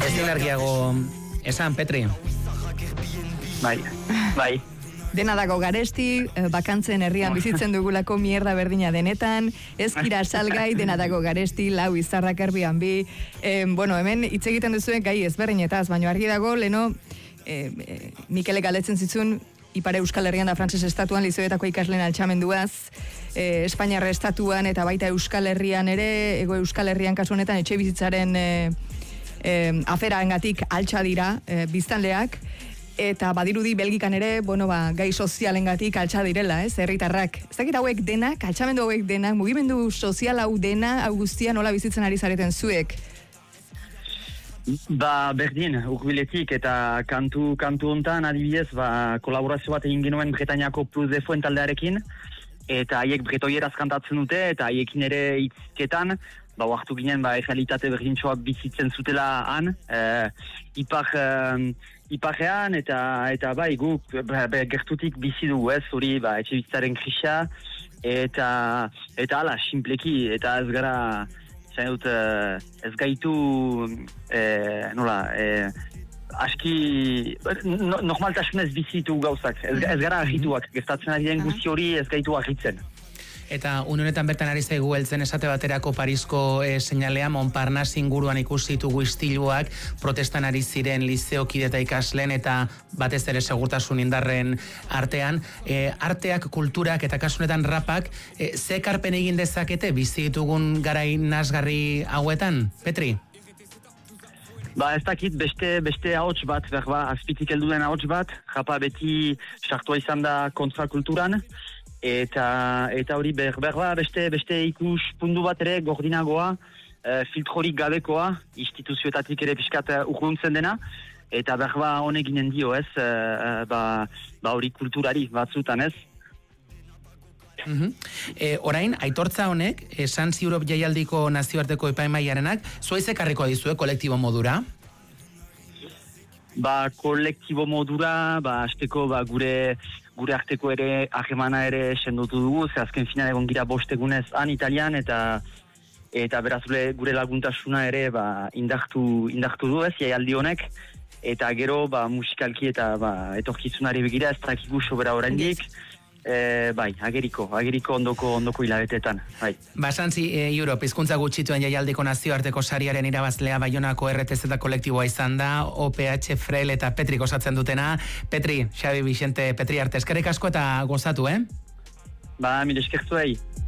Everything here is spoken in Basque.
Ezin argiago esan, Petri. Bai. Dena dago Garesti, bakantzen herrian bizitzen dugulako mierda berdina denetan, ezkira salgai, dena dago Garesti, lau izarrak erbian bi. Bueno, hemen hitz egiten duzuen gai ezberdinetaz, baina argi dago, leno, Mikele galdetzen zitzun, Ipare Euskal Herrian da Frantses estatuan lizeoetako ikasleen altxamenduaz, Espainiarra estatuan eta baita Euskal Herrian ere, Ego Euskal Herrian kasu honetan etxe bizitzaren aferaengatik altxa dira biztanleak, eta badirudi Belgikan ere, gai sozialengatik altxa direla, herritarrak. Ez dakit hauek denak, altxamendu hauek denak, mugimendu sozial hau dena, hau guztia nola bizitzen ari zareten zuek? Berdin, urbiletik eta kantu hontan adibidez, kolaborazio bat egin genuen Bretañako Plus de Fuen taldearekin, eta haiek bretoieraz kantatzen dute, eta haiekin ere hitzketan, oartu ginen, errealitate berdintxoa bizitzen zutela han, iparrean, eta guk gertutik bizi dugu hori, etxe bizitzaren krisa, eta ala, simpleki, eta ez gara, ez gaitu, aski, normaltasunez bizitu gauzak, ez gara agituak, gertatzen ari den guzti hori ez gaitu agitzen. Eta honetan bertan ari zaigu heltzen esate baterako Parisko seinalea, Montparnasse inguruan ikusi ditugu istiluak, protestan ari ziren lizeokide eta ikasleen eta batez ere segurtasun indarren artean. Arteak, kulturak eta kasu honetan rapak, ze ekarpen egin dezakete bizi ditugun garai nasgarri hauetan, Petri? Ez dakit beste ahots bat, azpitik heldu den ahots bat, rapa beti sartua izan da kontrakulturan, eta hori beste ikus puntu bat ere gordinagoa, filtrorik gabekoa, instituzioetatik ere pixkat urruntzen dena, eta honek ginen dio ez, hori kulturari batzutan ez. Orain, aitortza honek, Sans Europe jaialdiko nazioarteko epaimaiarenak, zuaiz ekarriko dizue kolektibo modura? Kolektibo modura, azteko gure arteko ere ahemana ere sendotu dugu, ze azken finan egon gira bostegunez han Italian, eta beraz gure laguntasuna ere indartu du ez, jaialdi honek, eta gero musikalki eta etorkizunari begira ez dakigu sobera oraindik, ageriko ondoko hilabetetan. Sans Europe, hizkuntza gutxituen jaialdiko nazioarteko sariaren irabazlea Baionako RTZ kolektiboa izan da, OPH, Frel eta Petrik osatzen dutena. Petri, Xabi Vicente, Petri arte, eskerrik asko eta gozatu, mire eskertu